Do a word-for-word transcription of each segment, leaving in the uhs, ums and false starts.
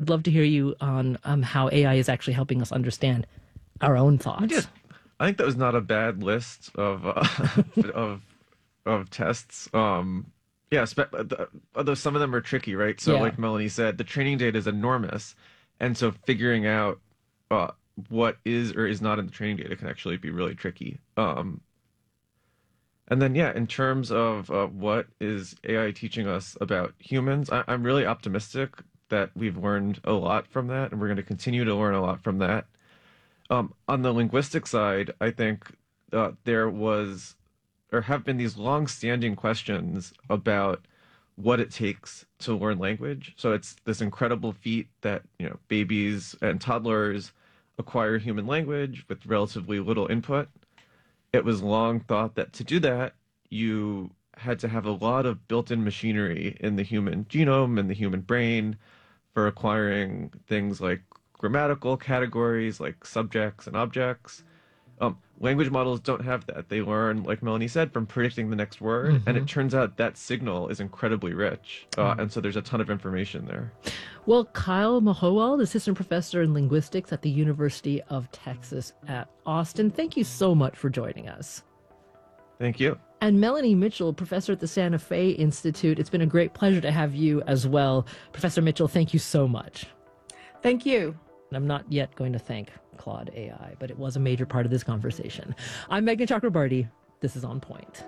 I'd love to hear you on um, how A I is actually helping us understand our own thoughts. Yeah. I think that was not a bad list of uh, of of tests. Um, yeah, spe- although some of them are tricky, right? So, Yeah. like Melanie said, the training data is enormous, and so figuring out uh, what is or is not in the training data can actually be really tricky. Um, and then, yeah, in terms of uh, what is A I teaching us about humans, I- I'm really optimistic that we've learned a lot from that, and we're going to continue to learn a lot from that. Um, on the linguistic side, I think uh, there was or have been these long-standing questions about what it takes to learn language. So it's this incredible feat that, you know, babies and toddlers acquire human language with relatively little input. It was long thought that to do that, you had to have a lot of built-in machinery in the human genome and the human brain for acquiring things like grammatical categories like subjects and objects. Um, language models don't have that. They learn, like Melanie said, from predicting the next word, Mm-hmm. and it turns out that signal is incredibly rich, uh, Mm. and so there's a ton of information there. Well, Kyle Mahowald, assistant professor in linguistics at the University of Texas at Austin, thank you so much for joining us. Thank you. And Melanie Mitchell, professor at the Santa Fe Institute, it's been a great pleasure to have you as well. Professor Mitchell, thank you so much. Thank you. And I'm not yet going to thank Claude A I, but it was a major part of this conversation. I'm Meghna Chakrabarty. This is On Point.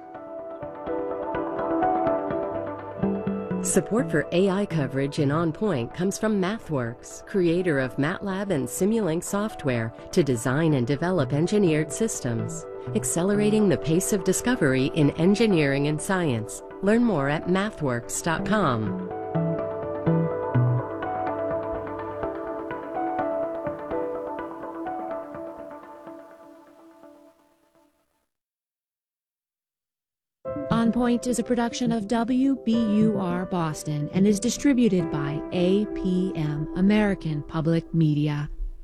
Support for A I coverage in On Point comes from MathWorks, creator of MATLAB and Simulink software to design and develop engineered systems, accelerating the pace of discovery in engineering and science. Learn more at mathworks dot com. On Point is a production of W B U R Boston and is distributed by A P M, American Public Media.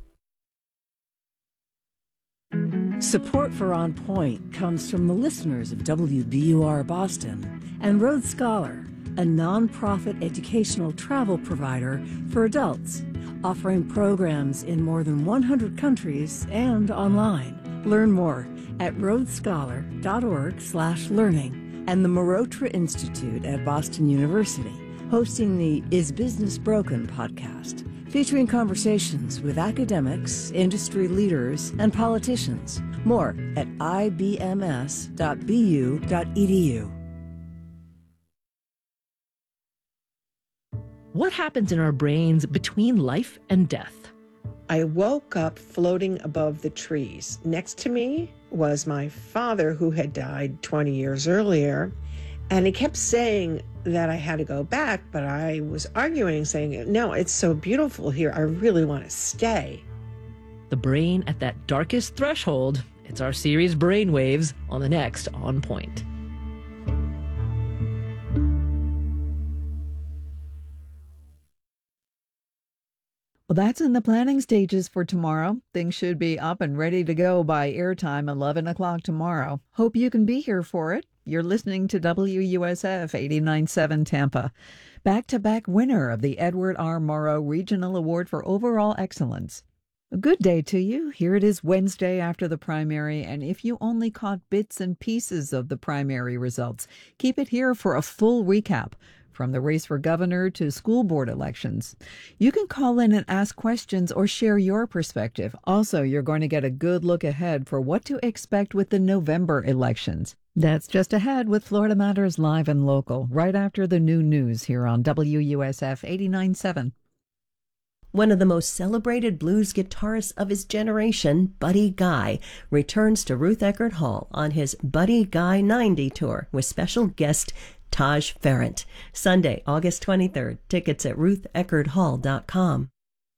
Support for On Point comes from the listeners of W B U R Boston and Rhodes Scholar, a nonprofit educational travel provider for adults, offering programs in more than one hundred countries and online. Learn more at rhodes scholar dot org slash learning. And the Marotra Institute at Boston University, hosting the Is Business Broken podcast, featuring conversations with academics, industry leaders, and politicians. More at I B M S dot B U dot E D U. What happens in our brains between life and death? I woke up floating above the trees. Next to me was my father, who had died twenty years earlier, and he kept saying that I had to go back, but I was arguing, saying, no, it's so beautiful here. I really want to stay. The brain at that darkest threshold. It's our series Brainwaves on the next On Point. Well, that's in the planning stages for tomorrow. Things should be up and ready to go by airtime eleven o'clock tomorrow. Hope you can be here for it. You're listening to W U S F eighty-nine point seven Tampa. Back-to-back winner of the Edward R. Morrow Regional Award for Overall Excellence. A good day to you. Here it is Wednesday after the primary, and if you only caught bits and pieces of the primary results, keep it here for a full recap. From the race for governor to school board elections. You can call in and ask questions or share your perspective. Also, you're going to get a good look ahead for what to expect with the November elections. That's just ahead with Florida Matters Live and Local, right after the new news here on W U S F eighty-nine point seven. One of the most celebrated blues guitarists of his generation, Buddy Guy, returns to Ruth Eckerd Hall on his Buddy Guy ninety tour with special guest Taj Ferrant. Sunday, August twenty-third. Tickets at ruth eckerd hall dot com.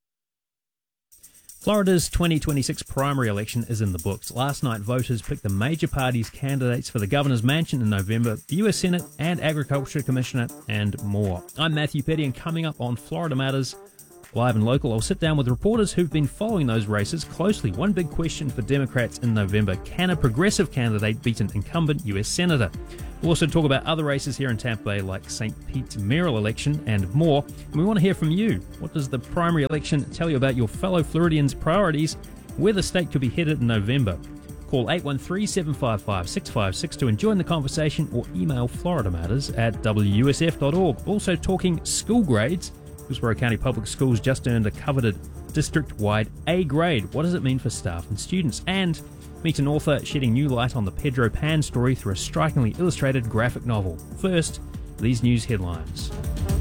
Florida's twenty twenty-six primary election is in the books. Last night, voters picked the major parties' candidates for the governor's mansion in November, the U S Senate and Agriculture Commissioner, and more. I'm Matthew Petty, and coming up on Florida Matters, Live and Local, I'll sit down with reporters who've been following those races closely. One big question for Democrats in November: can a progressive candidate beat an incumbent U S Senator? We'll also talk about other races here in Tampa Bay, like Saint Pete's mayoral election and more. And we want to hear from you. What does the primary election tell you about your fellow Floridians' priorities, where the state could be headed in November? Call eight one three, seven five five, six five six two and join the conversation, or email Florida Matters at W U S F dot org. Also talking school grades. Hillsborough County Public Schools just earned a coveted district-wide A grade. What does it mean for staff and students? And meet an author shedding new light on the Pedro Pan story through a strikingly illustrated graphic novel. First, these news headlines.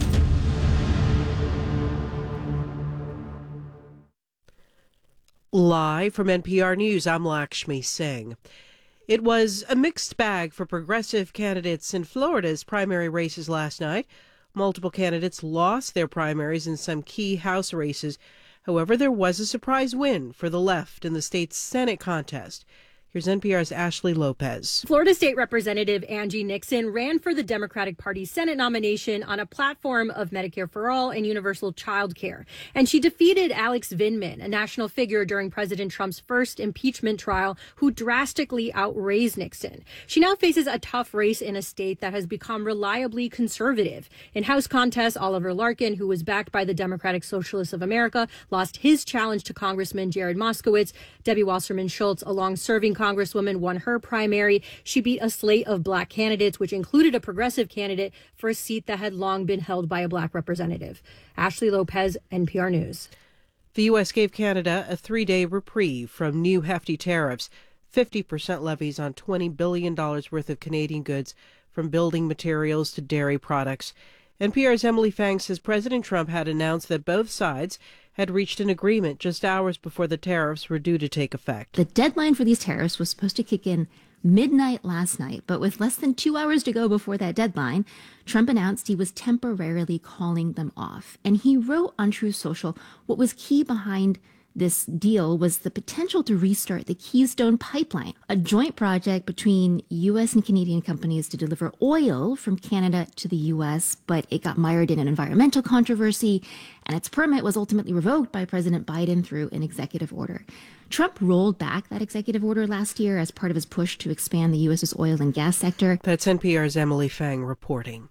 Live from N P R News, I'm Lakshmi Singh. It was a mixed bag for progressive candidates in Florida's primary races last night. Multiple candidates lost their primaries in some key House races. However, there was a surprise win for the left in the state's Senate contest. Here's N P R's Ashley Lopez. Florida State Representative Angie Nixon ran for the Democratic Party's Senate nomination on a platform of Medicare for All and universal child care. And she defeated Alex Vindman, a national figure during President Trump's first impeachment trial, who drastically outraised Nixon. She now faces a tough race in a state that has become reliably conservative. In House contests, Oliver Larkin, who was backed by the Democratic Socialists of America, lost his challenge to Congressman Jared Moskowitz. Debbie Wasserman Schultz, a long-serving Congresswoman, won her primary. She beat a slate of black candidates, which included a progressive candidate for a seat that had long been held by a black representative. Ashley Lopez, N P R News. The U S gave Canada a three-day reprieve from new hefty tariffs, fifty percent levies on twenty billion dollars worth of Canadian goods, from building materials to dairy products. N P R's Emily Fang says President Trump had announced that both sides had reached an agreement just hours before the tariffs were due to take effect. The deadline for these tariffs was supposed to kick in midnight last night, but with less than two hours to go before that deadline, Trump announced he was temporarily calling them off. And he wrote on Truth Social what was key behind this deal was the potential to restart the Keystone Pipeline, a joint project between U S and Canadian companies to deliver oil from Canada to the U S, but it got mired in an environmental controversy, and its permit was ultimately revoked by President Biden through an executive order. Trump rolled back that executive order last year as part of his push to expand the U S's oil and gas sector. That's N P R's Emily Fang reporting.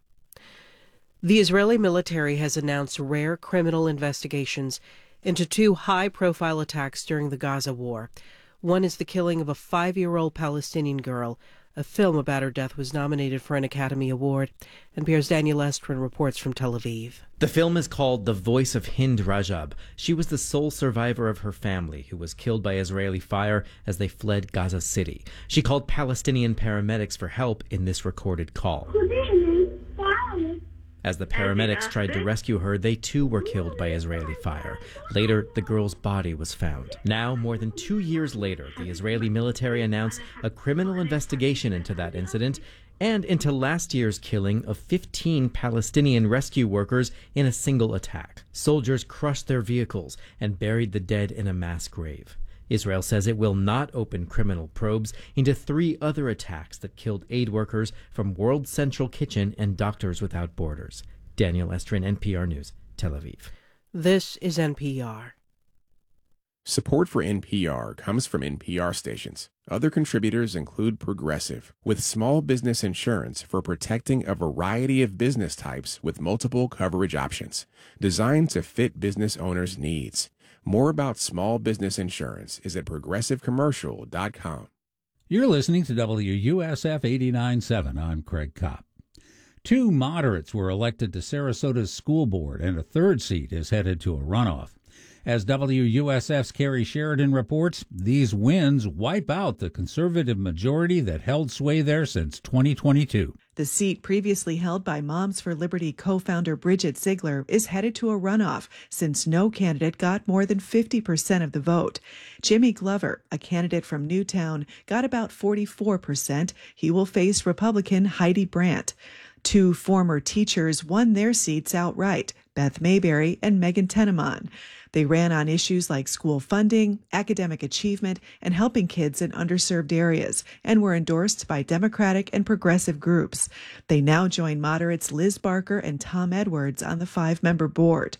The Israeli military has announced rare criminal investigations into two high-profile attacks during the Gaza war. One is the killing of a five-year-old Palestinian girl. A film about her death was nominated for an Academy Award. N P R's Daniel Estrin reports from Tel Aviv. The film is called The Voice of Hind Rajab. She was the sole survivor of her family, who was killed by Israeli fire as they fled Gaza City. She called Palestinian paramedics for help in this recorded call. As the paramedics tried to rescue her, they too were killed by Israeli fire. Later, the girl's body was found. Now, more than two years later, the Israeli military announced a criminal investigation into that incident and into last year's killing of fifteen Palestinian rescue workers in a single attack. Soldiers crushed their vehicles and buried the dead in a mass grave. Israel says it will not open criminal probes into three other attacks that killed aid workers from World Central Kitchen and Doctors Without Borders. Daniel Estrin, N P R News, Tel Aviv. This is N P R. Support for N P R comes from N P R stations. Other contributors include Progressive, with small business insurance for protecting a variety of business types with multiple coverage options, designed to fit business owners' needs. More about small business insurance is at progressive commercial dot com. You're listening to W U S F eighty-nine point seven. I'm Craig Kopp. Two moderates were elected to Sarasota's school board, and a third seat is headed to a runoff. As W U S F's Carrie Sheridan reports, these wins wipe out the conservative majority that held sway there since twenty twenty-two. The seat previously held by Moms for Liberty co-founder Bridget Ziegler is headed to a runoff since no candidate got more than fifty percent of the vote. Jimmy Glover, a candidate from Newtown, got about forty-four percent. He will face Republican Heidi Brandt. Two former teachers won their seats outright, Beth Mayberry and Megan Teneman. They ran on issues like school funding, academic achievement, and helping kids in underserved areas, and were endorsed by Democratic and progressive groups. They now join moderates Liz Barker and Tom Edwards on the five-member board.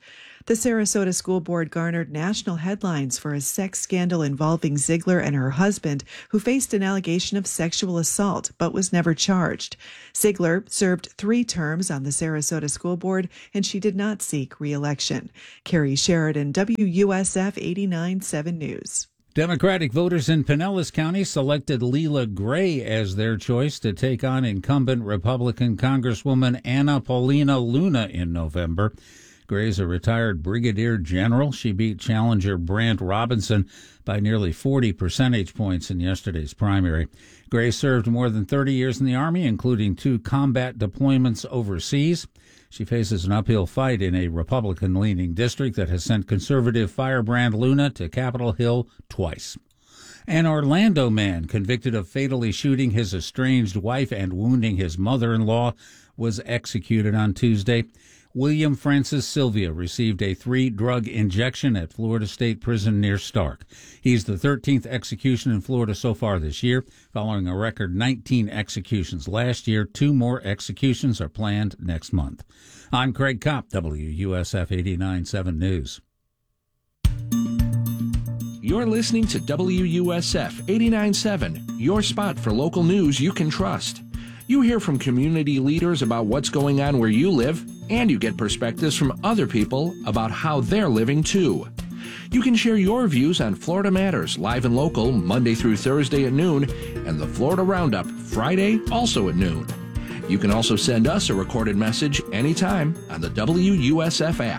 The Sarasota School Board garnered national headlines for a sex scandal involving Ziegler and her husband, who faced an allegation of sexual assault but was never charged. Ziegler served three terms on the Sarasota School Board, and she did not seek re-election. Carrie Sheridan, W U S F eighty-nine seven News. Democratic voters in Pinellas County selected Leela Gray as their choice to take on incumbent Republican Congresswoman Anna Paulina Luna in November. Gray's a retired brigadier general. She beat challenger Brant Robinson by nearly forty percentage points in yesterday's primary. Gray served more than thirty years in the Army, including two combat deployments overseas. She faces an uphill fight in a Republican-leaning district that has sent conservative firebrand Luna to Capitol Hill twice. An Orlando man convicted of fatally shooting his estranged wife and wounding his mother-in-law was executed on Tuesday. William Francis Sylvia received a three-drug injection at Florida State Prison near Stark. He's the thirteenth execution in Florida so far this year, following a record nineteen executions last year. Two more executions are planned next month. I'm Craig Kopp, W U S F eighty-nine seven News. You're listening to W U S F eighty-nine seven, your spot for local news you can trust. You hear from community leaders about what's going on where you live, and you get perspectives from other people about how they're living too. You can share your views on Florida Matters live and local Monday through Thursday at noon, and the Florida Roundup Friday also at noon. You can also send us a recorded message anytime on the W U S F app.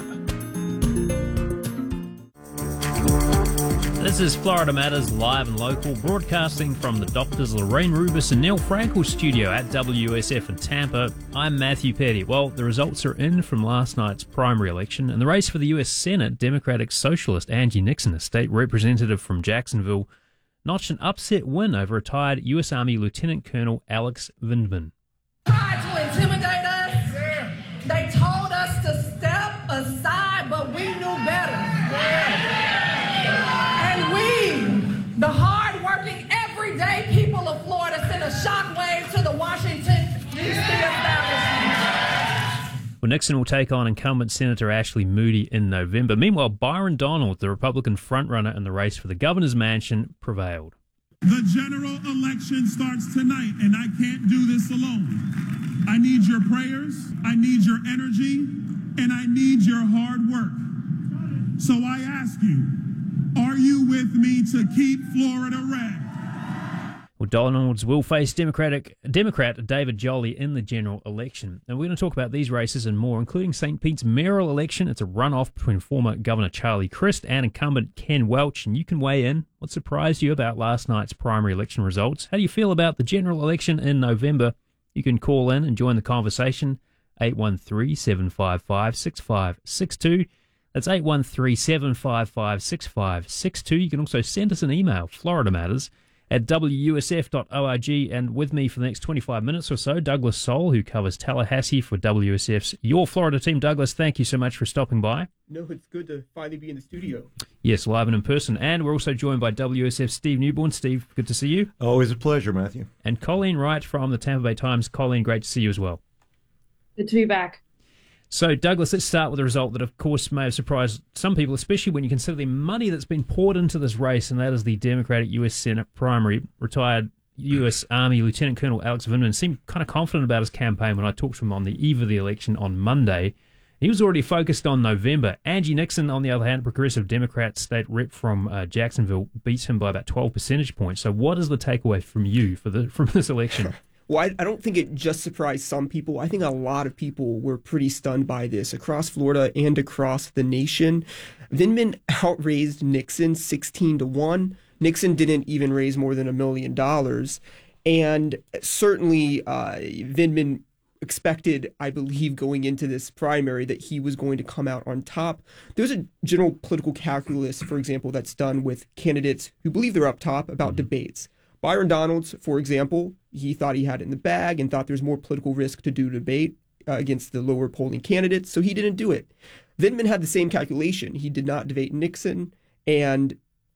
This is Florida Matters live and local, broadcasting from the Doctors Lorraine Rubis and Neil Frankel studio at W S F in Tampa. I'm Matthew Petty. Well, the results are in from last night's primary election. In the race for the U S Senate, Democratic Socialist Angie Nixon, a state representative from Jacksonville, notched an upset win over retired U S Army Lieutenant Colonel Alex Vindman. Tried to intimidate us. Yeah. They told us to step aside, but we knew better. Yeah. And we, the hard-working, everyday people of Florida, sent a shockwave to the Washington, D C establishment. Well, Nixon will take on incumbent Senator Ashley Moody in November. Meanwhile, Byron Donald, the Republican frontrunner in the race for the governor's mansion, prevailed. The general election starts tonight, and I can't do this alone. I need your prayers, I need your energy, and I need your hard work. So I ask you, are you with me to keep Florida red? Well, Donalds will face Democratic Democrat David Jolly in the general election. And we're going to talk about these races and more, including Saint Pete's mayoral election. It's a runoff between former Governor Charlie Crist and incumbent Ken Welch. And you can weigh in. What surprised you about last night's primary election results? How do you feel about the general election in November? You can call in and join the conversation. eight one three, seven five five, six five six two. That's eight one three, seven five five, six five six two. You can also send us an email, Florida Matters, at w u s f dot org, and with me for the next twenty-five minutes or so, Douglas Soul, who covers Tallahassee for W S F's Your Florida team. Douglas, thank you so much for stopping by. No, it's good to finally be in the studio. Yes, live and in person. And we're also joined by W S F's Steve Newborn. Steve, good to see you. Always a pleasure, Matthew. And Colleen Wright from the Tampa Bay Times. Colleen, great to see you as well. Good to be back. So, Douglas, let's start with a result that, of course, may have surprised some people, especially when you consider the money that's been poured into this race, and that is the Democratic U S Senate primary. Retired U S Army Lieutenant Colonel Alex Vindman seemed kind of confident about his campaign when I talked to him on the eve of the election on Monday. He was already focused on November. Angie Nixon, on the other hand, progressive Democrat state rep from uh, Jacksonville, beats him by about twelve percentage points. So what is the takeaway from you for the from this election? Well, I, I don't think it just surprised some people. I think a lot of people were pretty stunned by this across Florida and across the nation. Vindman outraised Nixon sixteen to one. Nixon didn't even raise more than a million dollars. And certainly uh, Vindman expected, I believe, going into this primary that he was going to come out on top. There's a general political calculus, for example, that's done with candidates who believe they're up top about mm-hmm. debates. Byron Donalds, for example, he thought he had it in the bag and thought there's more political risk to do debate uh, against the lower polling candidates, so he didn't do it. Vindman had the same calculation. He did not debate Nixon, and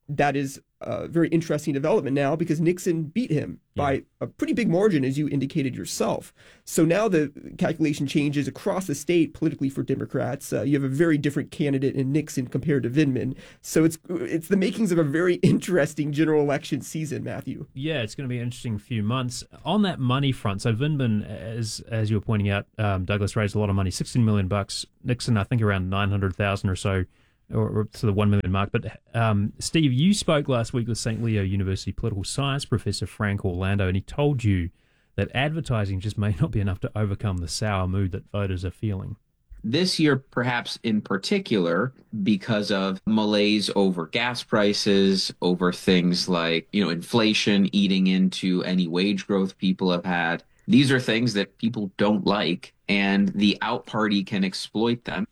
that is a very interesting development now because Nixon beat him yeah. by a pretty big margin, as you indicated yourself. So now the calculation changes across the state politically for Democrats. Uh, you have a very different candidate in Nixon compared to Vindman. So it's it's the makings of a very interesting general election season, Matthew. Yeah, it's going to be an interesting few months. On that money front, so Vindman, as as you were pointing out, um, Douglas raised a lot of money, sixteen million bucks. Nixon, I think, around nine hundred thousand or so. Or to the one million mark. But um, Steve, you spoke last week with Saint Leo University political science professor Frank Orlando, and he told you that advertising just may not be enough to overcome the sour mood that voters are feeling. This year, perhaps in particular, because of malaise over gas prices, over things like, you know, inflation eating into any wage growth people have had. These are things that people don't like, and the out party can exploit them.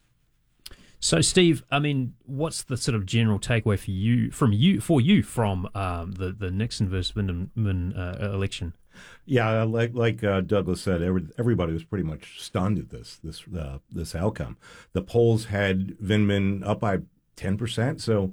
So, Steve, I mean, what's the sort of general takeaway for you, from you, for you, from um, the the Nixon versus Vindman uh, election? Yeah, like like uh, Douglas said, every, everybody was pretty much stunned at this this uh, this outcome. The polls had Vindman up by ten percent, so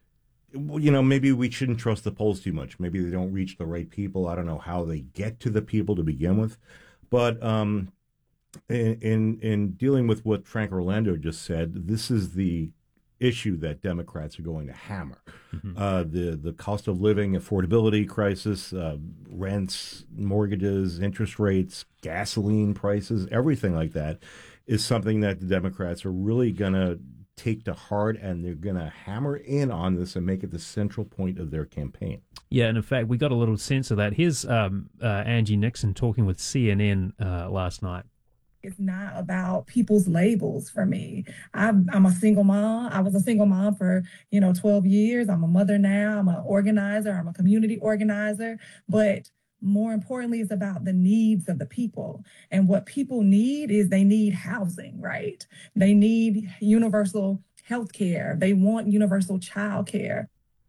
you know maybe we shouldn't trust the polls too much. Maybe they don't reach the right people. I don't know how they get to the people to begin with, but. Um, In, in in dealing with what Frank Orlando just said, this is the issue that Democrats are going to hammer. Mm-hmm. Uh, the the cost of living, affordability crisis, uh, rents, mortgages, interest rates, gasoline prices, everything like that is something that the Democrats are really going to take to heart, and they're going to hammer in on this and make it the central point of their campaign. Yeah, and in fact, we got a little sense of that. Here's um, uh, Angie Nixon talking with C N N uh, last night. It's not about people's labels for me. I'm, I'm a single mom. I was a single mom for, you know, twelve years. I'm a mother now. I'm an organizer. I'm a community organizer. But more importantly, it's about the needs of the people. And what people need is they need housing, right? They need universal health care. They want universal child care.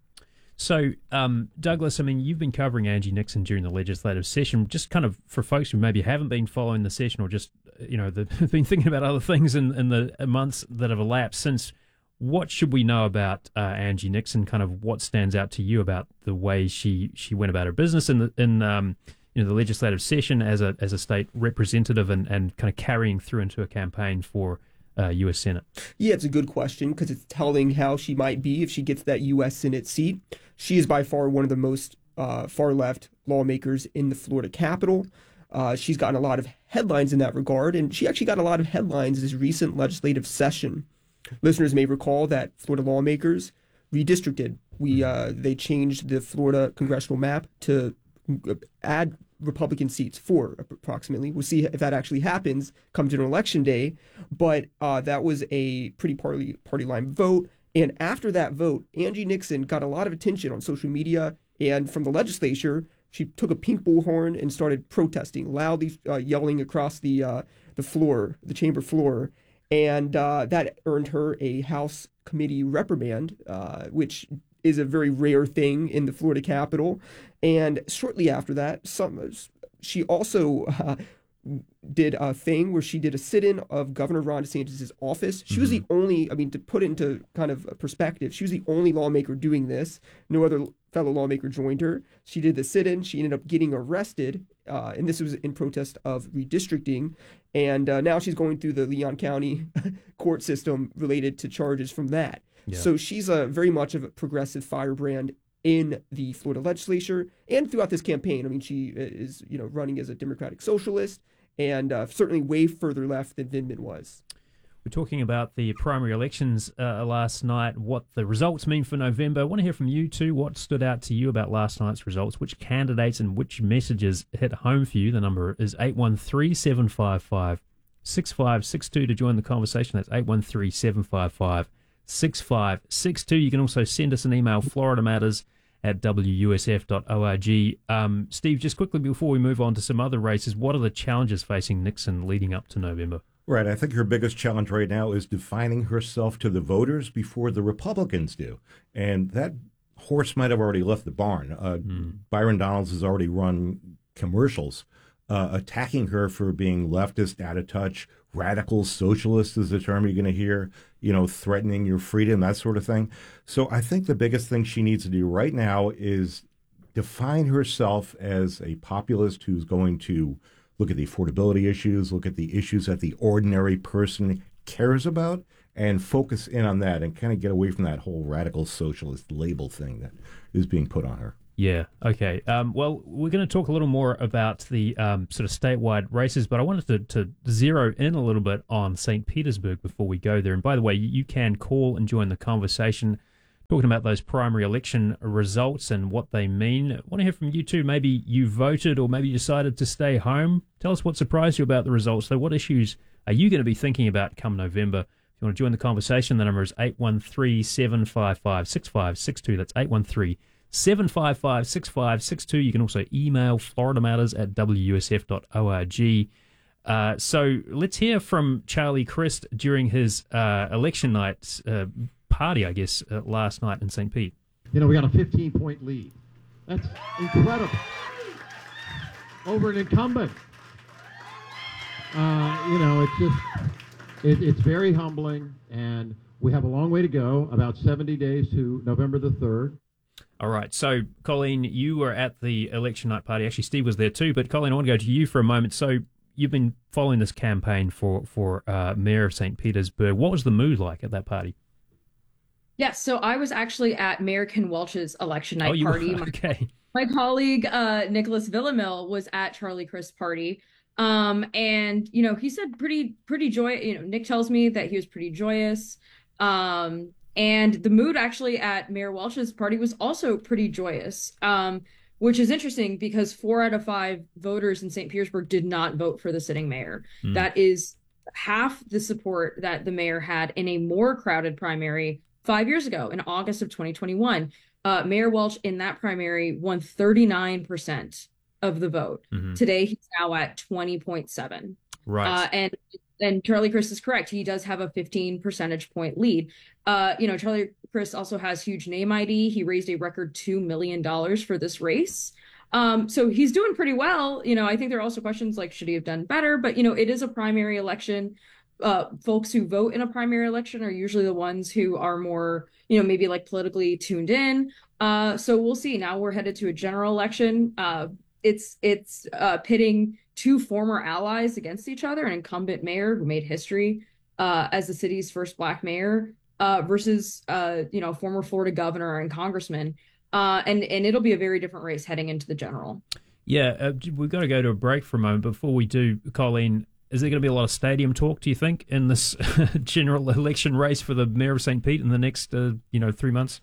So, um, Douglas, I mean, you've been covering Angie Nixon during the legislative session. Just kind of for folks who maybe haven't been following the session or just, you know, they've been thinking about other things in, in the months that have elapsed since, what should we know about uh, Angie Nixon? Kind of what stands out to you about the way she, she went about her business in the in um, you know the legislative session as a as a state representative and, and kind of carrying through into a campaign for Uh, U S Senate? Yeah, it's a good question because it's telling how she might be if she gets that U S Senate seat. She is by far one of the most uh, far-left lawmakers in the Florida Capitol. Uh, she's gotten a lot of headlines in that regard, and she actually got a lot of headlines this recent legislative session. Listeners may recall that Florida lawmakers redistricted. We uh, they changed the Florida congressional map to add Republican seats, four approximately. We'll see if that actually happens come general election day. But uh, that was a pretty party party line vote. And after that vote, Angie Nixon got a lot of attention on social media and from the legislature. She took a pink bullhorn and started protesting, loudly uh, yelling across the uh, the floor, the chamber floor. And uh, that earned her a House committee reprimand, uh, which is a very rare thing in the Florida Capitol. And shortly after that, some she also uh, did a thing where she did a sit-in of Governor Ron DeSantis' office. She mm-hmm. was the only, I mean, to put it into kind of perspective, she was the only lawmaker doing this. No other fellow lawmaker joined her. She did the sit-in. She ended up getting arrested, uh, and this was in protest of redistricting. And uh, now she's going through the Leon County court system related to charges from that. Yeah. So she's a very much of a progressive firebrand in the Florida legislature and throughout this campaign. I mean, she is, you know, running as a Democratic socialist and uh, certainly way further left than Vindman was. We're talking about the primary elections uh, last night, what the results mean for November. I want to hear from you too. What stood out to you about last night's results? Which candidates and which messages hit home for you? The number is eight one three, seven five five, six five six two to join the conversation. That's eight one three, seven five five, six five six two. You can also send us an email, florida matters at w u s f dot org. Um, Steve, just quickly before we move on to some other races, what are the challenges facing Nixon leading up to November? Right. I think her biggest challenge right now is defining herself to the voters before the Republicans do. And that horse might have already left the barn. Uh, mm. Byron Donalds has already run commercials uh, attacking her for being leftist, out of touch, radical socialist is the term you're going to hear, you know, threatening your freedom, that sort of thing. So I think the biggest thing she needs to do right now is define herself as a populist who's going to look at the affordability issues, look at the issues that the ordinary person cares about, and focus in on that and kind of get away from that whole radical socialist label thing that is being put on her. Yeah, okay. Um, well, we're going to talk a little more about the um, sort of statewide races, but I wanted to, to zero in a little bit on Saint Petersburg before we go there. And by the way, you, you can call and join the conversation, talking about those primary election results and what they mean. I want to hear from you too. Maybe you voted or maybe you decided to stay home. Tell us what surprised you about the results. So what issues are you going to be thinking about come November? If you want to join the conversation, the number is eight one three, seven five five, six five six two. That's eight one three, seven five five, six five six two. You can also email florida matters at w u s f dot org. Uh, so let's hear from Charlie Crist during his uh, election night uh, party, I guess, uh, last night in Saint Pete. You know, we got a fifteen-point lead. That's incredible. Over an incumbent. Uh, you know, it's just... It, it's very humbling, and we have a long way to go, about seventy days to November the third. All right. So, Colleen, you were at the election night party. Actually, Steve was there too. But, Colleen, I want to go to you for a moment. So, you've been following this campaign for, for uh, Mayor of Saint Petersburg. What was the mood like at that party? Yes. So, I was actually at Mayor Ken Welch's election night oh, you party. Were? Okay. My, my colleague, uh, Nicholas Villamil, was at Charlie Crist's party. Um, and, you know, he said pretty, pretty joy, you know, Nick tells me that he was pretty joyous. Um, and the mood actually at Mayor Welch's party was also pretty joyous, um, which is interesting because four out of five voters in Saint Petersburg did not vote for the sitting mayor. Mm. That is half the support that the mayor had in a more crowded primary five years ago in August of twenty twenty-one. Uh, Mayor Welch in that primary won thirty-nine percent of the vote. Mm-hmm. Today, he's now at twenty point seven. Right. Uh, and and Charlie Crist is correct. He does have a fifteen percentage point lead. Uh, you know, Charlie Crist also has huge name I D. He raised a record two million dollars for this race. Um, so he's doing pretty well. You know, I think there are also questions like, should he have done better? But, you know, it is a primary election. Uh, folks who vote in a primary election are usually the ones who are more, you know, maybe like politically tuned in. Uh, so we'll see. Now we're headed to a general election. Uh, It's it's uh, pitting two former allies against each other, an incumbent mayor who made history uh, as the city's first Black mayor uh, versus, uh, you know, former Florida governor and congressman. Uh, and, and it'll be a very different race heading into the general. Yeah, uh, we've got to go to a break for a moment. Before we do, Colleen, is there going to be a lot of stadium talk, do you think, in this general election race for the mayor of Saint Pete in the next, uh, you know, three months?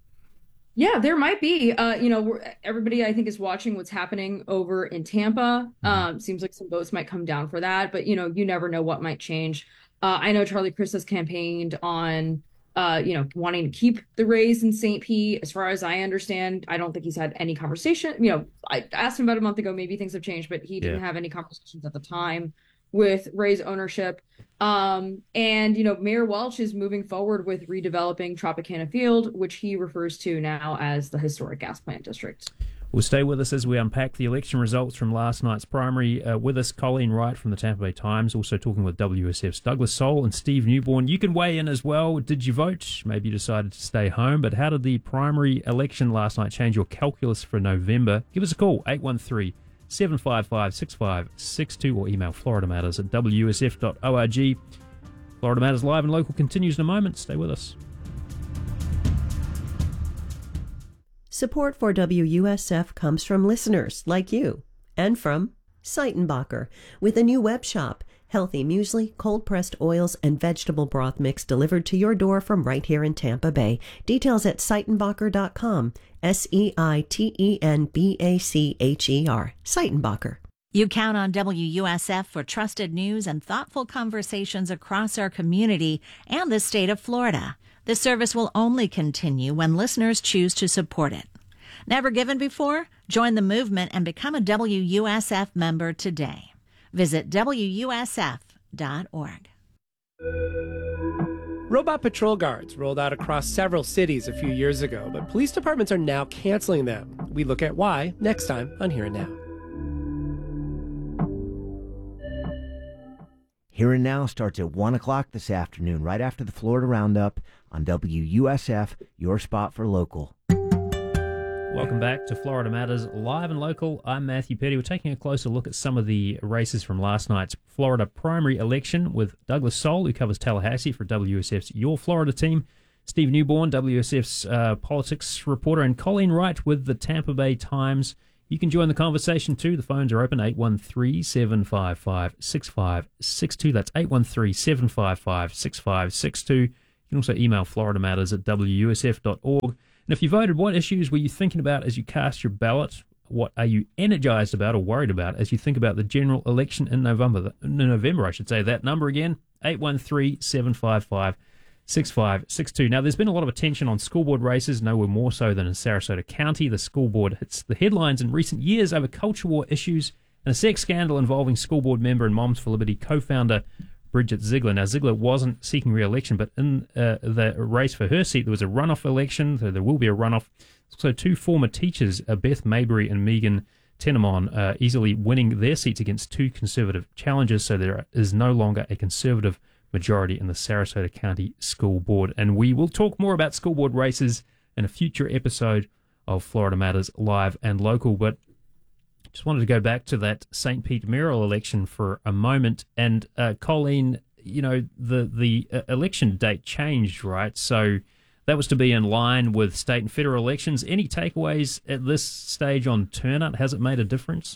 Yeah, there might be. Uh, you know, we're, everybody, I think, is watching what's happening over in Tampa. Um, seems like some votes might come down for that, but, you know, you never know what might change. Uh, I know Charlie Crist has campaigned on, uh, you know, wanting to keep the Rays in Saint Pete. As far as I understand, I don't think he's had any conversation. You know, I asked him about a month ago, maybe things have changed, but he didn't yeah. have any conversations at the time with Rays ownership. Um, and, you know, Mayor Welch is moving forward with redeveloping Tropicana Field, which he refers to now as the historic gas plant district. Well, stay with us as we unpack the election results from last night's primary. Uh, with us, Colleen Wright from the Tampa Bay Times, also talking with W S F's Douglas Soul and Steve Newborn. You can weigh in as well. Did you vote? Maybe you decided to stay home, but how did the primary election last night change your calculus for November? Give us a call, eight one three, seven five five, six five six two, or email florida matters at w s f dot org. Florida Matters Live and Local continues in a moment. Stay with us. Support for W U S F comes from listeners like you and from Seitenbacher with a new web shop. Healthy muesli, cold-pressed oils, and vegetable broth mix delivered to your door from right here in Tampa Bay. Details at seitenbacher dot com. S E I T E N B A C H E R. Seitenbacher. You count on W U S F for trusted news and thoughtful conversations across our community and the state of Florida. This service will only continue when listeners choose to support it. Never given before? Join the movement and become a W U S F member today. Visit w u s f dot org. Robot patrol guards rolled out across several cities a few years ago, but police departments are now canceling them. We look at why next time on Here and Now. Here and Now starts at one o'clock this afternoon, right after the Florida Roundup on W U S F, your spot for local. Welcome back to Florida Matters, live and local. I'm Matthew Petty. We're taking a closer look at some of the races from last night's Florida primary election with Douglas Soul, who covers Tallahassee for W S F's Your Florida team, Steve Newborn, W S F's uh, politics reporter, and Colleen Wright with the Tampa Bay Times. You can join the conversation too. The phones are open, eight one three, seven five five, six five six two. That's eight one three, seven five five, six five six two. You can also email florida matters at w u s f dot org. And if you voted, what issues were you thinking about as you cast your ballot? What are you energized about or worried about as you think about the general election in November? In November, I should say. That number again, eight one three, seven five five, six five six two. Now, there's been a lot of attention on school board races, nowhere more so than in Sarasota County. The school board hits the headlines in recent years over culture war issues and a sex scandal involving school board member and Moms for Liberty co-founder Bridget Ziegler. Now, Ziegler wasn't seeking re-election, but in uh, the race for her seat, there was a runoff election, so there will be a runoff. So two former teachers, uh, Beth Maybury and Megan Tenemon, uh, easily winning their seats against two conservative challengers, so there is no longer a conservative majority in the Sarasota County School Board. And we will talk more about school board races in a future episode of Florida Matters Live and Local, but just wanted to go back to that Saint Pete mayoral election for a moment. And uh, Colleen, you know, the the uh, election date changed, right? So that was to be in line with state and federal elections. Any takeaways at this stage on turnout? Has it made a difference?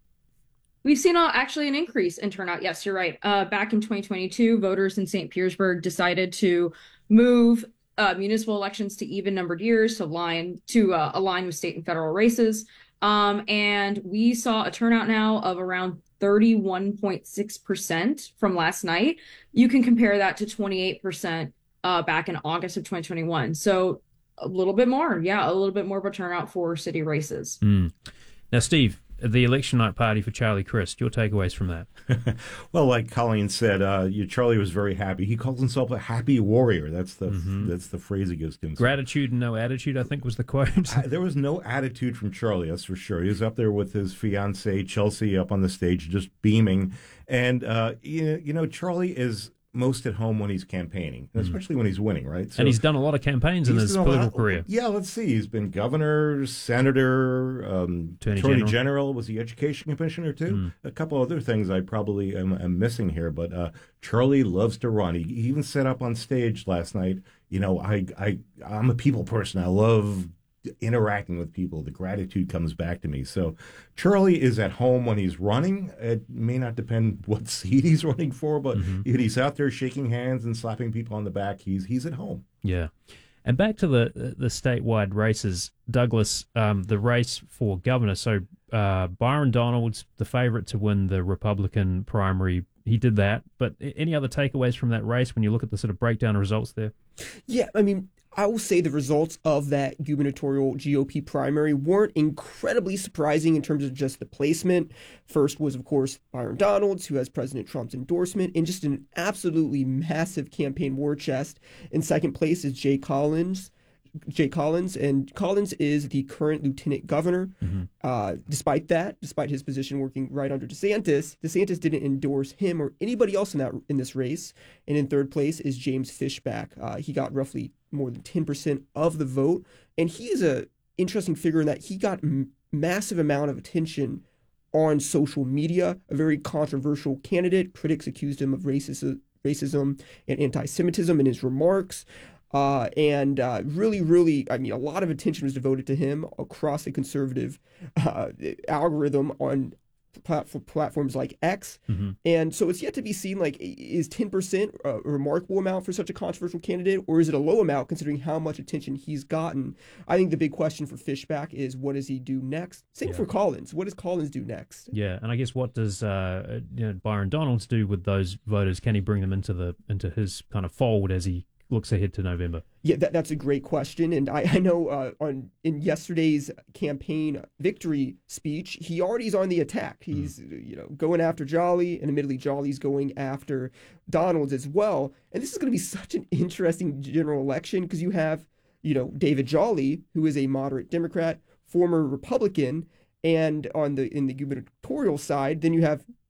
We've seen uh, actually an increase in turnout. Yes, you're right. Uh, back in twenty twenty-two, voters in Saint Petersburg decided to move uh, municipal elections to even-numbered years to align to uh, align with state and federal races. Um, and we saw a turnout now of around thirty-one point six percent from last night. You can compare that to twenty-eight percent uh, back in August of twenty twenty-one. So a little bit more. Yeah, a little bit more of a turnout for city races. Mm. Now, Steve, the election night party for Charlie Crist, your takeaways from that? Well, like Colleen said, uh, you, Charlie was very happy. He calls himself a happy warrior. That's the mm-hmm. that's the phrase he gives to himself. Gratitude and no attitude, I think, was the quote. uh, there was no attitude from Charlie, that's for sure. He was up there with his fiancée, Chelsea, up on the stage, just beaming. And, uh, you, you know, Charlie is most at home when he's campaigning, especially mm. when he's winning, right? So and he's done a lot of campaigns in his political lot, career. Yeah, let's see. He's been governor, senator, um, attorney, attorney general. general. Was he education commissioner too? Mm. A couple other things I probably am, am missing here. But uh, Charlie loves to run. He, he even set up on stage last night. You know, I, I, I'm a people person. I love interacting with people. The gratitude comes back to me. So Charlie is at home when he's running. It may not depend what seat he's running for, but mm-hmm. if he's out there shaking hands and slapping people on the back, he's he's at home. Yeah. And back to the the statewide races, Douglas, um, the race for governor. So uh, Byron Donald's the favorite to win the Republican primary. He did that. But any other takeaways from that race when you look at the sort of breakdown of results there? Yeah, I mean, I will say the results of that gubernatorial G O P primary weren't incredibly surprising in terms of just the placement. First was, of course, Byron Donalds, who has President Trump's endorsement, and just an absolutely massive campaign war chest. In second place is Jay Collins. Jay Collins, and Collins is the current lieutenant governor. Mm-hmm. Uh, despite that, despite his position working right under DeSantis, DeSantis didn't endorse him or anybody else in that in this race. And in third place is James Fishback. Uh, he got roughly more than ten percent of the vote, and he is a interesting figure in that he got m- massive amount of attention on social media. A very controversial candidate. Critics accused him of racist, racism and anti-Semitism in his remarks. Uh, and uh, really, really, I mean, a lot of attention was devoted to him across the conservative uh, algorithm on plat- platforms like X. Mm-hmm. And so it's yet to be seen, like, is ten percent a remarkable amount for such a controversial candidate, or is it a low amount considering how much attention he's gotten? I think the big question for Fishback is, what does he do next? Same yeah. for Collins. What does Collins do next? Yeah, and I guess what does uh, you know, Byron Donalds do with those voters? Can he bring them into the into his kind of fold as he looks ahead to November? Yeah, that, that's a great question. And I, I know uh, on in yesterday's campaign victory speech, he already is on the attack. He's mm. you know going after Jolly, and admittedly Jolly's going after Donalds as well. And this is going to be such an interesting general election because you have you know David Jolly, who is a moderate Democrat, former Republican, and on the in the gubernatorial side, then you have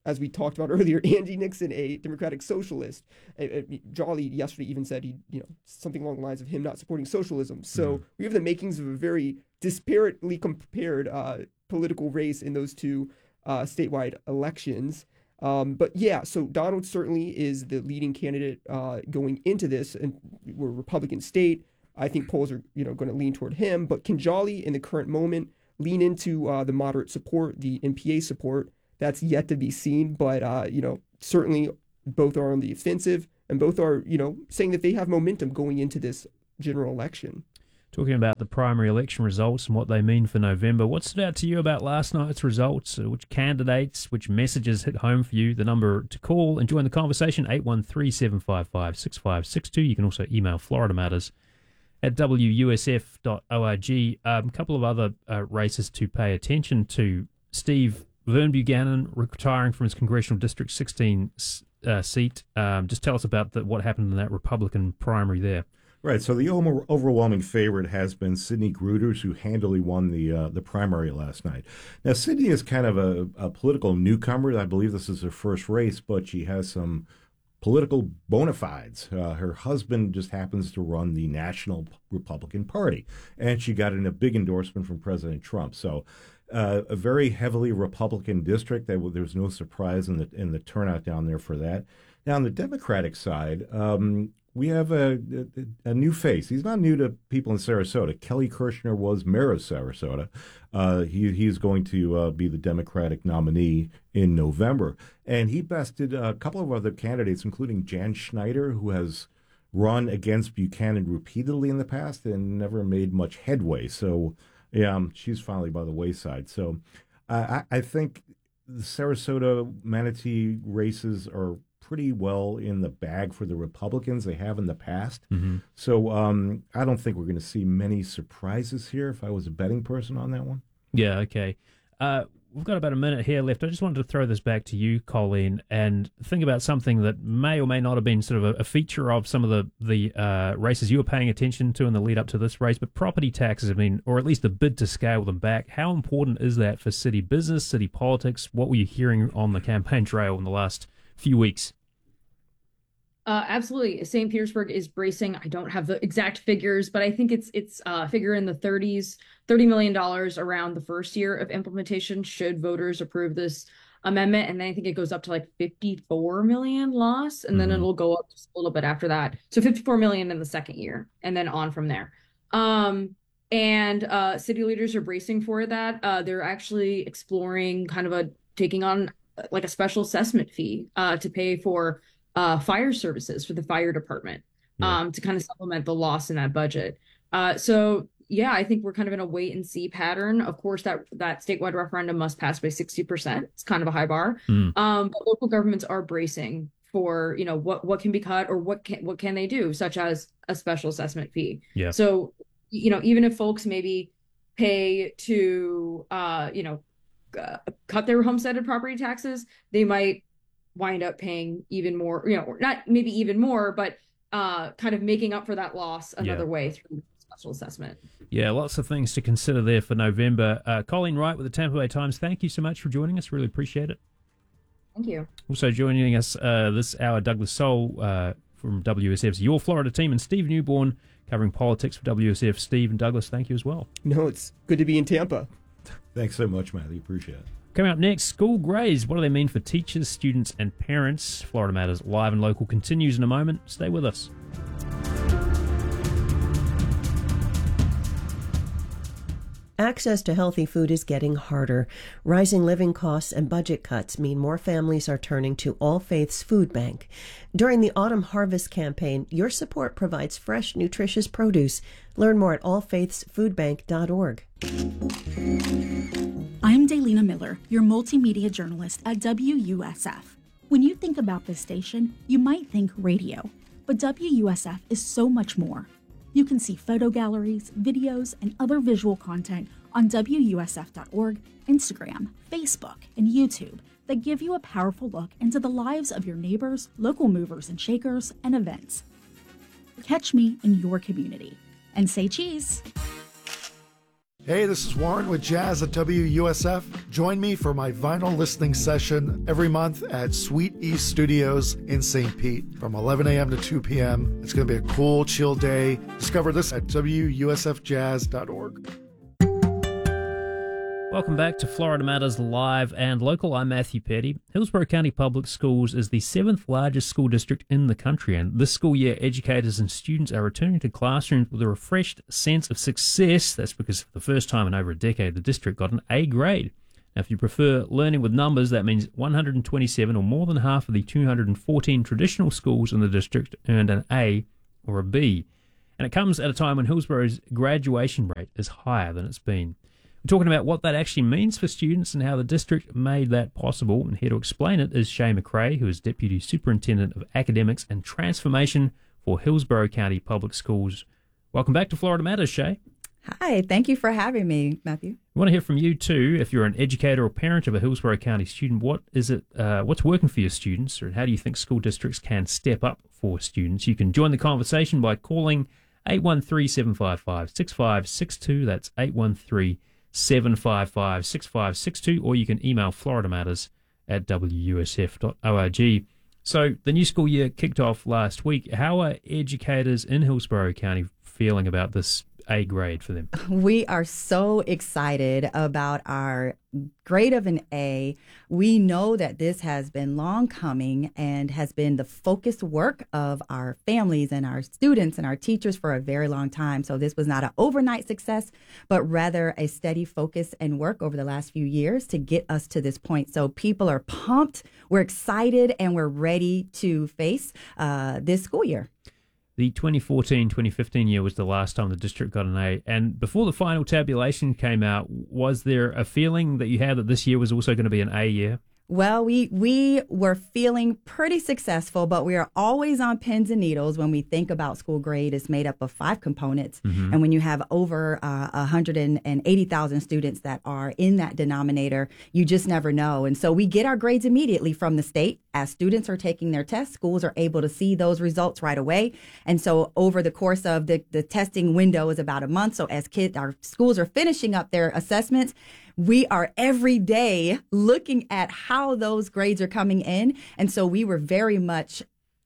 as we talked about earlier, Andy Nixon, a Democratic socialist. Uh, Jolly yesterday even said he, you know, something along the lines of him not supporting socialism. So mm-hmm. we have the makings of a very disparately compared uh, political race in those two uh, statewide elections. Um, but yeah, so Donald certainly is the leading candidate uh, going into this, and we're a Republican state. I think polls are, you know, going to lean toward him. But can Jolly, in the current moment, lean into uh, the moderate support, the N P A support? That's yet to be seen. But uh, you know, certainly both are on the offensive, and both are, you know, saying that they have momentum going into this general election. Talking about the primary election results and what they mean for November, what stood out to you about last night's results? Uh, which candidates, which messages hit home for you? The number to call and join the conversation, eight one three, seven five five, six five six two. You can also email Florida Matters at w u s f dot org. A um, couple of other uh, races to pay attention to. Steve Vern Buchanan retiring from his Congressional District sixteen uh, seat. Um, just tell us about the, what happened in that Republican primary there. Right, so the over- overwhelming favorite has been Sidney Gruters, who handily won the uh, the primary last night. Now, Sidney is kind of a, a political newcomer. I believe this is her first race, but she has some political bona fides. Uh, her husband just happens to run the National Republican Party, and she got in a big endorsement from President Trump. So uh, a very heavily Republican district. That there was no surprise in the in the turnout down there for that. Now, on the Democratic side, um, we have a, a, a new face. He's not new to people in Sarasota. Kelly Kirshner was mayor of Sarasota. Uh, he he's going to uh, be the Democratic nominee in November. And he bested a couple of other candidates, including Jan Schneider, who has run against Buchanan repeatedly in the past and never made much headway. So, yeah, um, she's finally by the wayside. So uh, I, I think the Sarasota Manatee races are pretty well in the bag for the Republicans. They have in the past. Mm-hmm. So um, I don't think we're going to see many surprises here if I was a betting person on that one. Yeah, okay. Uh, we've got about a minute here left. I just wanted to throw this back to you, Colleen, and think about something that may or may not have been sort of a, a feature of some of the, the uh, races you were paying attention to in the lead up to this race, but property taxes, I mean, or at least a bid to scale them back. How important is that for city business, city politics? What were you hearing on the campaign trail in the last few weeks? Uh, absolutely. Saint Petersburg is bracing. I don't have the exact figures, but I think it's it's a uh, figure in the thirties, thirty million dollars around the first year of implementation should voters approve this amendment. And then I think it goes up to like fifty-four million loss, and mm-hmm. then it'll go up just a little bit after that. So fifty-four million in the second year, and then on from there. Um, and uh, city leaders are bracing for that. Uh, they're actually exploring kind of a taking on like a special assessment fee uh, to pay for Uh, fire services for the fire department um, yeah. to kind of supplement the loss in that budget. Uh, so, yeah, I think we're kind of in a wait and see pattern. Of course, that that statewide referendum must pass by sixty percent. It's kind of a high bar. Mm. Um, but local governments are bracing for, you know, what, what can be cut or what can, what can they do, such as a special assessment fee. Yeah. So, you know, even if folks maybe pay to, uh, you know, uh, cut their homesteaded property taxes, they might wind up paying even more, you know, or not maybe even more, but uh, kind of making up for that loss another yeah. way through special assessment. Yeah, lots of things to consider there for November. Uh, Colleen Wright with the Tampa Bay Times, thank you so much for joining us. Really appreciate it. Thank you. Also joining us uh, this hour, Douglas Soul uh, from W S F's Your Florida team, and Steve Newborn covering politics for W S F. Steve and Douglas, thank you as well. No, it's good to be in Tampa. Thanks so much, Matthew. Appreciate it. Coming up next, school grades. What do they mean for teachers, students, and parents? Florida Matters Live and Local continues in a moment. Stay with us. Access to healthy food is getting harder. Rising living costs and budget cuts mean more families are turning to All Faiths Food Bank. During the Autumn Harvest campaign, your support provides fresh, nutritious produce. Learn more at all faiths food bank dot org. I'm Daylina Miller, your multimedia journalist at W U S F. When you think about this station, you might think radio, but W U S F is so much more. You can see photo galleries, videos, and other visual content on W U S F dot org, Instagram, Facebook, and YouTube that give you a powerful look into the lives of your neighbors, local movers and shakers, and events. Catch me in your community. And say cheese! Hey, this is Warren with Jazz at W U S F. Join me for my vinyl listening session every month at Sweet East Studios in Saint Pete from eleven a.m. to two p.m. It's going to be a cool, chill day. Discover this at W U S F jazz dot org. Welcome back to Florida Matters Live and Local. I'm Matthew Petty. Hillsborough County Public Schools is the seventh largest school district in the country, and this school year, educators and students are returning to classrooms with a refreshed sense of success. That's because for the first time in over a decade, the district got an A grade. Now, if you prefer learning with numbers, that means one hundred twenty-seven, or more than half of the two hundred fourteen traditional schools in the district, earned an A or a B. And it comes at a time when Hillsborough's graduation rate is higher than it's been. We're talking about what that actually means for students and how the district made that possible. And here to explain it is Shay McRae, who is Deputy Superintendent of Academics and Transformation for Hillsborough County Public Schools. Welcome back to Florida Matters, Shay. Hi, thank you for having me, Matthew. We want to hear from you too. If you're an educator or parent of a Hillsborough County student, what is it? Uh, what's working for your students, or how do you think school districts can step up for students? You can join the conversation by calling eight one three, seven five five, six five six two. That's eight one three, seven five five, six five six two, or you can email florida matters at w u s f dot org. So the new school year kicked off last week. How are educators in Hillsborough County feeling about this A grade for them? We are so excited about our grade of an A. We know that this has been long coming and has been the focused work of our families and our students and our teachers for a very long time. So this was not an overnight success, but rather a steady focus and work over the last few years to get us to this point. So people are pumped, we're excited, and we're ready to face uh, this school year. The twenty fourteen twenty fifteen year was the last time the district got an A. And before the final tabulation came out, was there a feeling that you had that this year was also going to be an A year? Well, we we were feeling pretty successful, but we are always on pins and needles when we think about school grade. It's made up of five components. Mm-hmm. And when you have over uh, one hundred eighty thousand students that are in that denominator, you just never know. And so we get our grades immediately from the state. As students are taking their tests, schools are able to see those results right away. And so over the course of the, the testing window is about a month. So as kids, our schools are finishing up their assessments, we are every day looking at how those grades are coming in. And so we were very much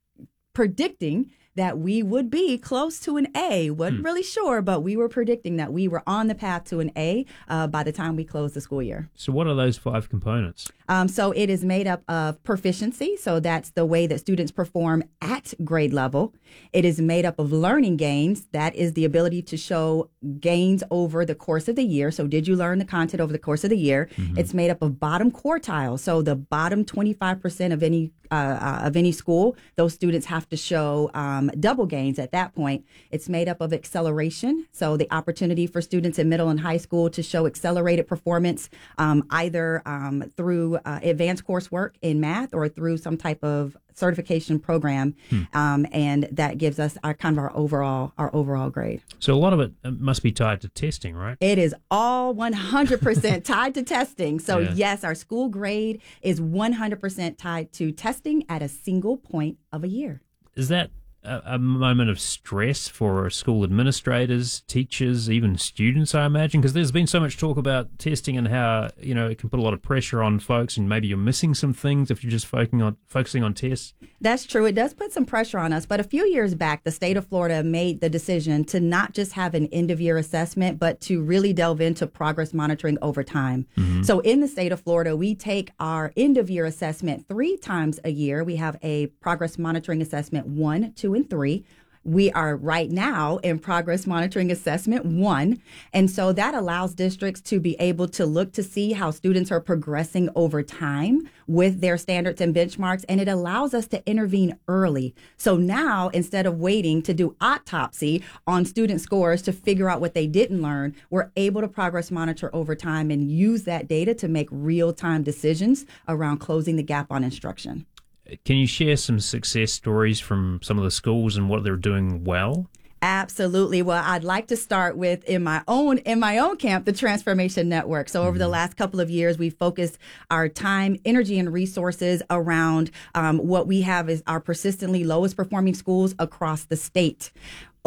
predicting that we would be close to an A. Wasn't hmm. really sure, but we were predicting that we were on the path to an A uh, by the time we closed the school year. So what are those five components? Um, so it is made up of proficiency. So that's the way that students perform at grade level. It is made up of learning gains. That is the ability to show gains over the course of the year. So did you learn the content over the course of the year? Mm-hmm. It's made up of bottom quartile. So the bottom twenty-five percent of any uh, uh, of any school, those students have to show um, double gains at that point. It's made up of acceleration. So the opportunity for students in middle and high school to show accelerated performance, um, either um, through uh, advanced coursework in math or through some type of certification program, hmm. um, and that gives us our kind of our overall our overall grade. So a lot of it must be tied to testing, right? It is all one hundred percent tied to testing. So yeah. yes, our school grade is one hundred percent tied to testing at a single point of a year. Is that a, a moment of stress for school administrators, teachers, even students, I imagine? Because there's been so much talk about testing and how, you know, it can put a lot of pressure on folks, and maybe you're missing some things if you're just focusing on focusing on tests. That's true. It does put some pressure on us. But a few years back, the state of Florida made the decision to not just have an end-of-year assessment, but to really delve into progress monitoring over time. Mm-hmm. So in the state of Florida, we take our end-of-year assessment three times a year. We have a progress monitoring assessment one, two, and three. We are right now in progress monitoring assessment one. And so that allows districts to be able to look to see how students are progressing over time with their standards and benchmarks. And it allows us to intervene early. So now, instead of waiting to do autopsy on student scores to figure out what they didn't learn, we're able to progress monitor over time and use that data to make real-time decisions around closing the gap on instruction. Can you share some success stories from some of the schools and what they're doing well? Absolutely. Well, I'd like to start with in my own in my own camp, the Transformation Network. So over mm-hmm. the last couple of years, we've focused our time, energy, and resources around um, what we have is our persistently lowest performing schools across the state.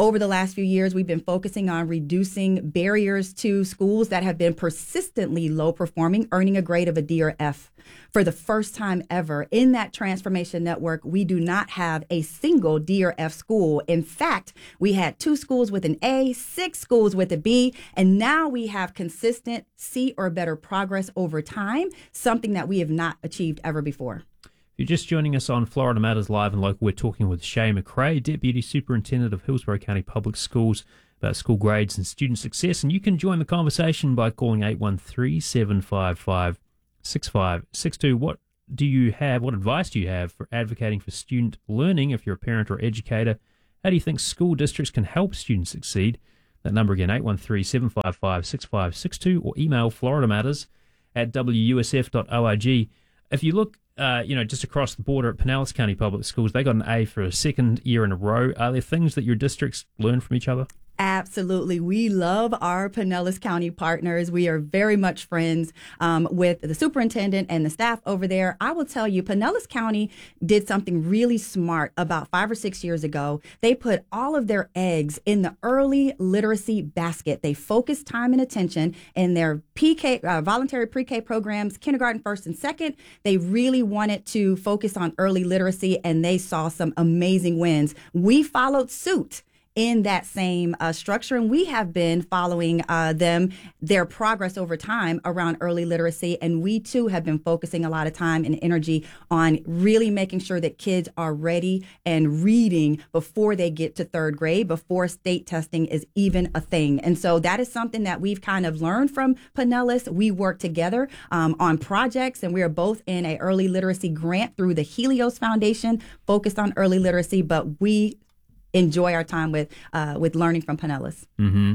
over the last few years, we've been focusing on reducing barriers to schools that have been persistently low performing, earning a grade of a D or F. For the first time ever in that transformation network, we do not have a single D or F school. In fact, we had two schools with an A, six schools with a B, and now we have consistent C or better progress over time, something that we have not achieved ever before. If you're just joining us on Florida Matters Live and Local, we're talking with Shay McRae, Deputy Superintendent of Hillsborough County Public Schools, about school grades and student success. And you can join the conversation by calling eight one three, seven five five, six five six two. What do you have, what advice do you have for advocating for student learning if you're a parent or educator? How do you think school districts can help students succeed? That number again, eight one three, seven five five, six five six two, or email Florida Matters at w u s f dot org. If you look, uh, you know, just across the border at Pinellas County Public Schools, they got an A for a second year in a row. Are there things that your districts learn from each other? Absolutely. We love our Pinellas County partners. We are very much friends um, with the superintendent and the staff over there. I will tell you, Pinellas County did something really smart about five or six years ago. They put all of their eggs in the early literacy basket. They focused time and attention in their P K, uh, voluntary pre-K programs, kindergarten, first and second. They really wanted to focus on early literacy, and they saw some amazing wins. We followed suit in that same uh, structure, and we have been following uh, them, their progress over time around early literacy, and we too have been focusing a lot of time and energy on really making sure that kids are ready and reading before they get to third grade, before state testing is even a thing. And so that is something that we've kind of learned from Pinellas. We work together um, on projects, and we are both in a early literacy grant through the Helios Foundation focused on early literacy, but we enjoy our time with uh, with learning from Pinellas. Mm-hmm.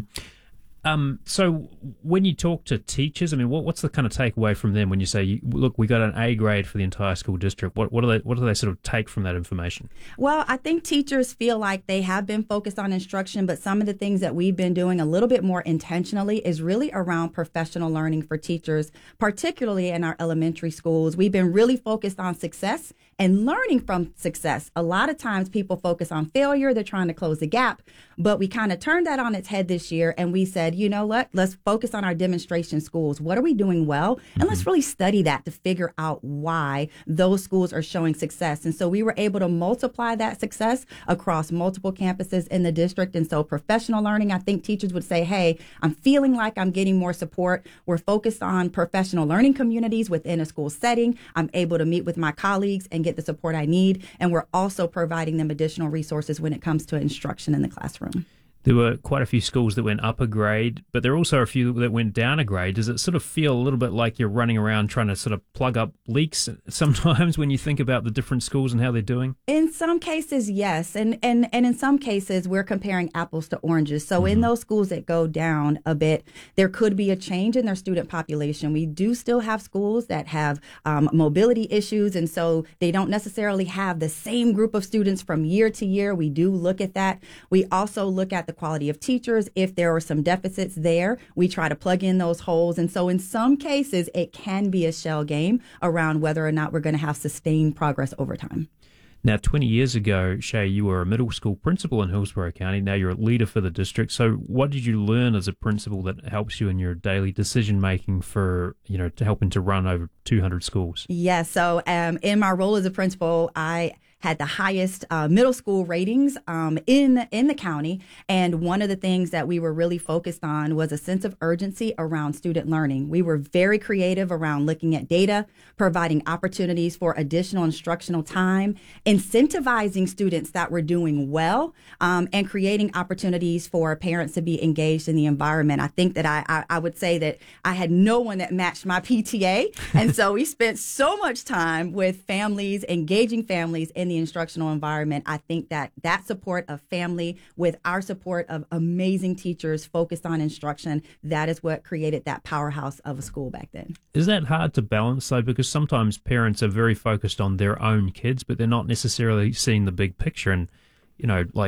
Um, so when you talk to teachers, I mean, what, what's the kind of takeaway from them when you say, look, we got an A grade for the entire school district? What, what do they what do they sort of take from that information? Well, I think teachers feel like they have been focused on instruction, but some of the things that we've been doing a little bit more intentionally is really around professional learning for teachers, particularly in our elementary schools. We've been really focused on success and learning from success. A lot of times people focus on failure. They're trying to close the gap, but we kind of turned that on its head this year, and we said, you know what, let's focus on our demonstration schools. What are we doing well? And mm-hmm. let's really study that to figure out why those schools are showing success. And so we were able to multiply that success across multiple campuses in the district. And so professional learning, I think teachers would say, hey, I'm feeling like I'm getting more support. We're focused on professional learning communities within a school setting. I'm able to meet with my colleagues and get the support I need. And we're also providing them additional resources when it comes to instruction in the classroom. There were quite a few schools that went up a grade, but there are also a few that went down a grade. Does it sort of feel a little bit like you're running around trying to sort of plug up leaks sometimes when you think about the different schools and how they're doing? In some cases, yes. And and, and in some cases, we're comparing apples to oranges. So mm-hmm. in those schools that go down a bit, there could be a change in their student population. We do still have schools that have um, mobility issues, and so they don't necessarily have the same group of students from year to year. We do look at that. We also look at the quality of teachers. If there are some deficits there, we try to plug in those holes. And so in some cases, it can be a shell game around whether or not we're going to have sustained progress over time. Now, twenty years ago, Shay, you were a middle school principal in Hillsborough County. Now you're a leader for the district. So what did you learn as a principal that helps you in your daily decision-making for, you know, to helping to run over two hundred schools? Yeah, so um, in my role as a principal, I had the highest uh, middle school ratings um, in in the county. And one of the things that we were really focused on was a sense of urgency around student learning. We were very creative around looking at data, providing opportunities for additional instructional time, incentivizing students that were doing well, um, and creating opportunities for parents to be engaged in the environment. I think that I, I, I would say that I had no one that matched my P T A. And so we spent so much time with families, engaging families in the instructional environment. I think that that support of family with our support of amazing teachers focused on instruction, that is what created that powerhouse of a school back then. Is that hard to balance, though? Because sometimes parents are very focused on their own kids, but they're not necessarily seeing the big picture. And, you know, like,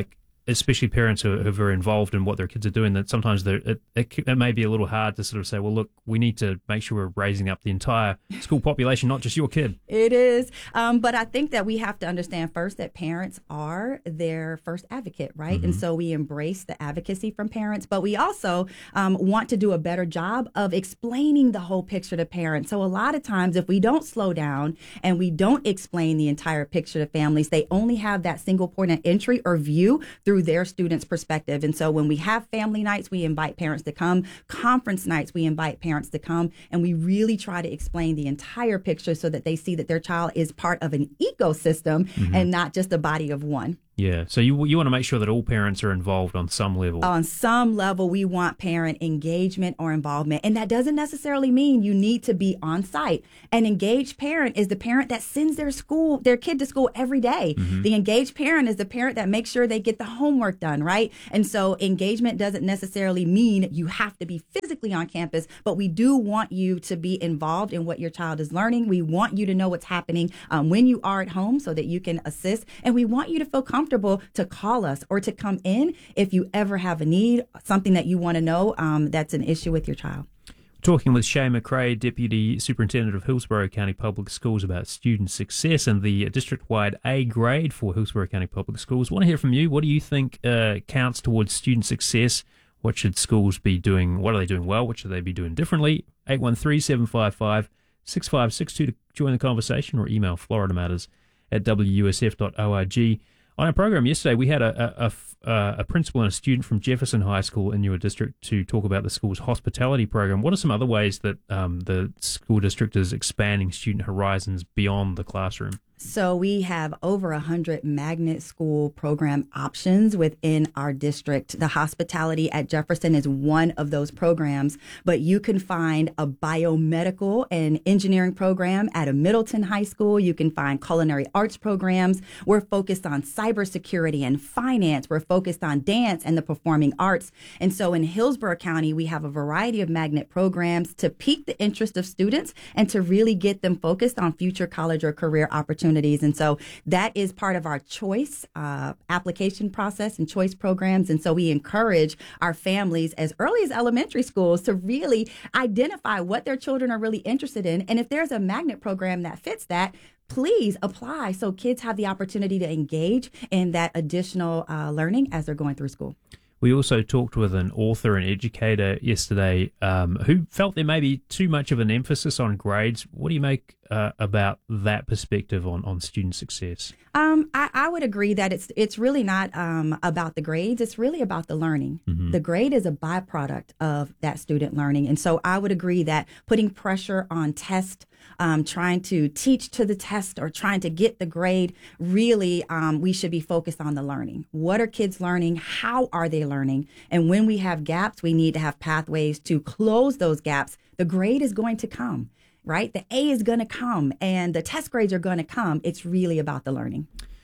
especially parents who, who are very involved in what their kids are doing, that sometimes it, it, it may be a little hard to sort of say, well, look, we need to make sure we're raising up the entire school population, not just your kid. It is. Um, but I think that we have to understand first that parents are their first advocate, right? Mm-hmm. And so we embrace the advocacy from parents, but we also um, want to do a better job of explaining the whole picture to parents. So a lot of times if we don't slow down and we don't explain the entire picture to families, they only have that single point of entry or view through their students' perspective. And so when we have family nights, we invite parents to come. Conference nights, we invite parents to come. And we really try to explain the entire picture so that they see that their child is part of an ecosystem mm-hmm. and not just a body of one. Yeah, so you you want to make sure that all parents are involved on some level. On some level, we want parent engagement or involvement. And that doesn't necessarily mean you need to be on site. An engaged parent is the parent that sends their school, their kid to school every day. Mm-hmm. The engaged parent is the parent that makes sure they get the homework done, right? And so engagement doesn't necessarily mean you have to be physically on campus, but we do want you to be involved in what your child is learning. We want you to know what's happening um, when you are at home so that you can assist. And we want you to feel comfortable to call us or to come in if you ever have a need, something that you want to know um, that's an issue with your child. Talking with Shay McRae, Deputy Superintendent of Hillsborough County Public Schools, about student success and the district-wide A grade for Hillsborough County Public Schools. I want to hear from you. What do you think uh, counts towards student success? What should schools be doing? What are they doing well? What should they be doing differently? eight one three, seven five five, six five six two to join the conversation, or email florida matters at w u s f dot org. On our program yesterday, we had a, a, a, a principal and a student from Jefferson High School in your district to talk about the school's hospitality program. What are some other ways that um, the school district is expanding student horizons beyond the classroom? So we have over one hundred magnet school program options within our district. The hospitality at Jefferson is one of those programs, but you can find a biomedical and engineering program at a Middleton High School. You can find culinary arts programs. We're focused on cybersecurity and finance. We're focused on dance and the performing arts. And so in Hillsborough County, we have a variety of magnet programs to pique the interest of students and to really get them focused on future college or career opportunities. And so that is part of our choice uh, application process and choice programs. And so we encourage our families as early as elementary schools to really identify what their children are really interested in. And if there's a magnet program that fits that, please apply so kids have the opportunity to engage in that additional uh, learning as they're going through school. We also talked with an author and educator yesterday um, who felt there may be too much of an emphasis on grades. What do you make uh, about that perspective on, on student success? Um, I, I would agree that it's it's really not um, about the grades. It's really about the learning. Mm-hmm. The grade is a byproduct of that student learning. And so I would agree that putting pressure on test, um, trying to teach to the test or trying to get the grade, really um, we should be focused on the learning. What are kids learning? How are they learning? And when we have gaps, we need to have pathways to close those gaps. The grade is going to come. Right? The A is going to come and the test grades are going to come. It's really about the learning.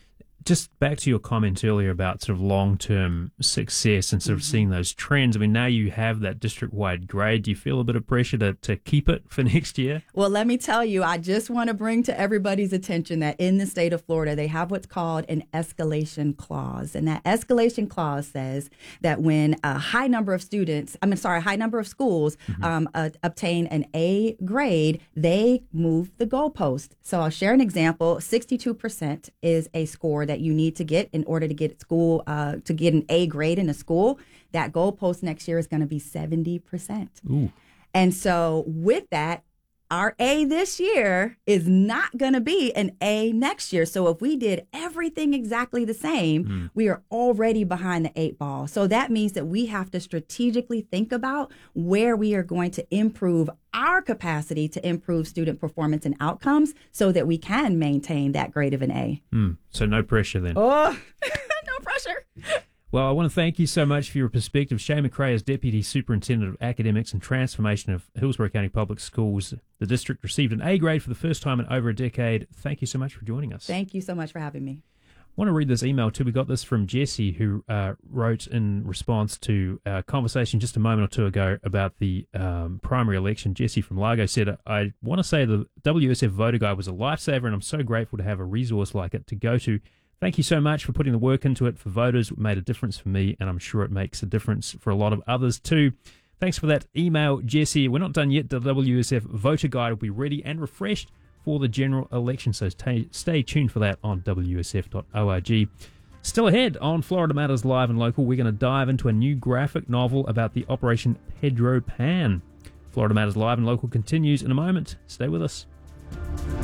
Just back to your comment earlier about sort of long-term success and sort of mm-hmm. seeing those trends. I mean, now you have that district-wide grade. Do you feel a bit of pressure to, to keep it for next year? Well, let me tell you, I just want to bring to everybody's attention that in the state of Florida, they have what's called an escalation clause. And that escalation clause says that when a high number of students, I mean, sorry, a high number of schools mm-hmm. um, uh, obtain an A grade, they move the goalpost. So I'll share an example. sixty-two percent is a score that you need to get in order to get school uh, to get an A grade in a school. That goalpost next year is going to be seventy percent. Ooh. And so with that, our A this year is not going to be an A next year. So if we did everything exactly the same, mm. we are already behind the eight ball. So that means that we have to strategically think about where we are going to improve our capacity to improve student performance and outcomes so that we can maintain that grade of an A. Mm. So no pressure then. Oh, no pressure. Well, I want to thank you so much for your perspective. Shay McRae is Deputy Superintendent of Academics and Transformation of Hillsborough County Public Schools. The district received an A grade for the first time in over a decade. Thank you so much for joining us. Thank you so much for having me. I want to read this email too. We got this from Jesse, who uh, wrote in response to a conversation just a moment or two ago about the um, primary election. Jesse from Largo said, I want to say the W S F Voter Guide was a lifesaver, and I'm so grateful to have a resource like it to go to. Thank you so much for putting the work into it for voters. It made a difference for me, and I'm sure it makes a difference for a lot of others too. Thanks for that email, Jesse. We're not done yet. The W S F voter guide will be ready and refreshed for the general election, so stay, stay tuned for that on W S F dot org. Still ahead on Florida Matters Live and Local, we're going to dive into a new graphic novel about the Operation Pedro Pan. Florida Matters Live and Local continues in a moment. Stay with us.